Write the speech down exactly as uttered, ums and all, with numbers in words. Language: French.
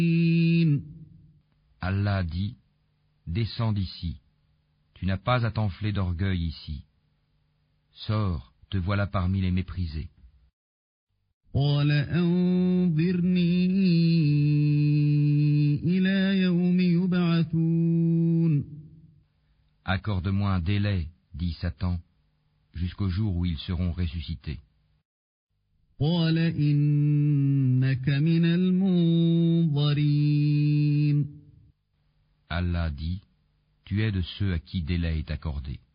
Allah dit, descends d'ici. Tu n'as pas à t'enfler d'orgueil ici. Sors, te voilà parmi les méprisés. قال أنظرني إلى يوم يبعثون. Accorde-moi un délai, dit Satan, jusqu'au jour où ils seront ressuscités. قال إنك من المنظرين. Allah dit, tu es de ceux à qui délai est accordé.